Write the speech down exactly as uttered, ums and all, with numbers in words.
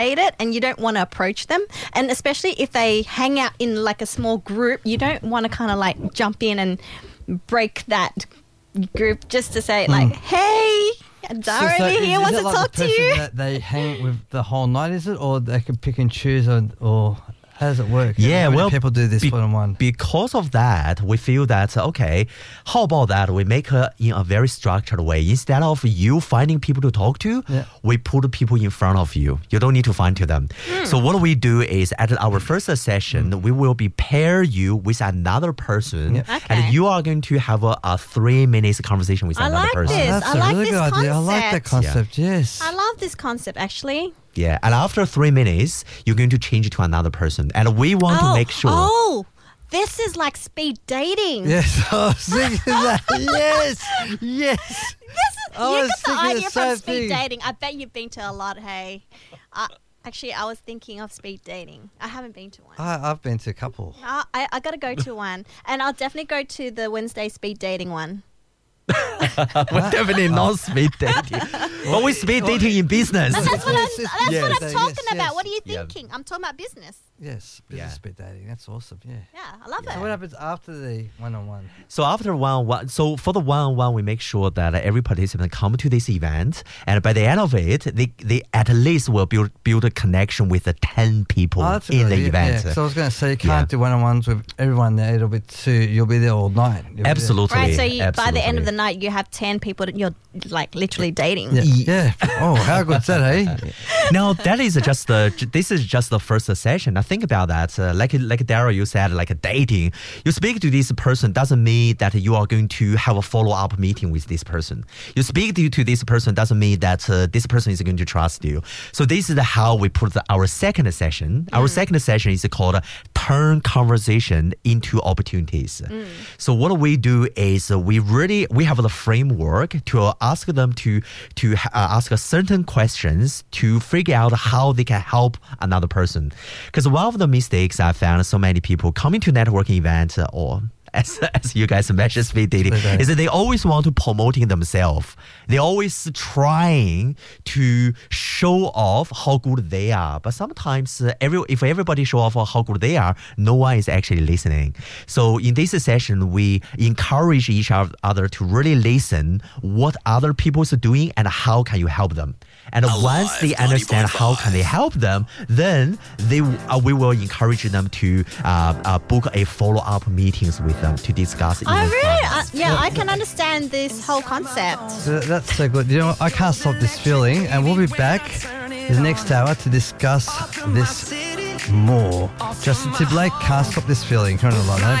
it and you don't want to approach them. And especially if they hang out in like a small group, you don't want to kind of like jump in and break that group just to say like, hey, Dara So- over so here is wants it to like talk the to person you. That they hang with the whole night, is it? Or they can pick and choose, or, or how does it work? Yeah, How many well, people do this be- one-on-one? Because of that, we feel that, okay, how about that we make it in a very structured way. Instead of you finding people to talk to, Yeah. we put people in front of you. You don't need to find to them. So what we do is at our first session, we will be pair you with another person, Yeah. Okay. and you are going to have a, a three minutes conversation with I another like person. this. That's I a like really this good idea. I like that concept. concept, yes. I love this concept actually. Yeah, and after three minutes, you're going to change it to another person. And we want oh, to make sure. Oh, this is like speed dating. Yes, I was thinking that. Yes, yes. This is, I you was got the thinking the idea same from speed thing. dating. I bet you've been to a lot, hey. Uh, actually, I was thinking of speed dating. I haven't been to one. I, I've been to a couple. Uh, I, I got to go to one. And I'll definitely go to the Wednesday speed dating one. We're definitely not speed dating. But we speed dating in business. But that's what I'm, Yes, yes, that's yes, what I'm yes, talking yes. about. What are you Yeah. thinking? I'm talking about business. Yes, business Yeah. speed dating. That's awesome, yeah. Yeah, I love So it. what happens after the one-on-one? So after one-on-one, so for the one-on-one, we make sure that every participant come to this event, and by the end of it, they, they at least will build build a connection with the ten people Oh, that's a in good the idea. event. Yeah, so I was going to say, you can't Yeah. do one-on-ones with everyone there. It'll be two. You'll be there all night. You'll be there. Absolutely. Right, so you, by the end of absolutely. the night, you have ten people that you're like literally dating. Yeah. Ye- yeah. Oh, how good's that, eh? No, that is just the. This is just the first session. Now think about that. Uh, like like Daryl, you said, like dating. You speak to this person doesn't mean that you are going to have a follow up meeting with this person. You speak to, to this person doesn't mean that uh, this person is going to trust you. So this is how we put the, our second session. Our second session is called uh, turn conversation into opportunities. So what we do is uh, we really we have the framework to uh, ask them to to uh, ask certain questions to figure out how they can help another person. Because one of the mistakes I found so many people coming to networking events uh, or as, as you guys mentioned speed dating Speed dating. is that they always want to promoting themselves. They always trying to show off how good they are. But sometimes uh, every if everybody show off how good they are, no one is actually listening. So in this session, we encourage each other to really listen what other people are doing and how can you help them. And once they understand how can they help them, then they uh, we will encourage them to uh, uh, book a follow-up meetings with them to discuss. I even really, further. uh, yeah, I can understand this whole concept. So that's so good. You know, I can't stop this feeling, and we'll be back in the next hour to discuss this more. Justin Timberlake, Can't Stop This Feeling. Here on the line.